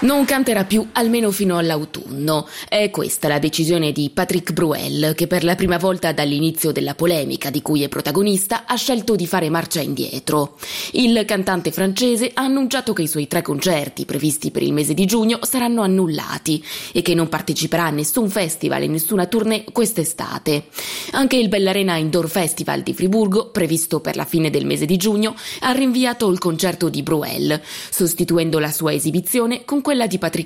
Non canterà più almeno fino all'autunno. È questa la decisione di Patrick Bruel, che per la prima volta dall'inizio della polemica di cui è protagonista ha scelto di fare marcia indietro. Il cantante francese ha annunciato che i suoi 3 concerti previsti per il mese di giugno saranno annullati e che non parteciperà a nessun festival e nessuna tournée quest'estate. Anche il Bellarena Indoor Festival di Friburgo, previsto per la fine del mese di giugno, ha rinviato il concerto di Bruel, sostituendo la sua esibizione con quella di Patrick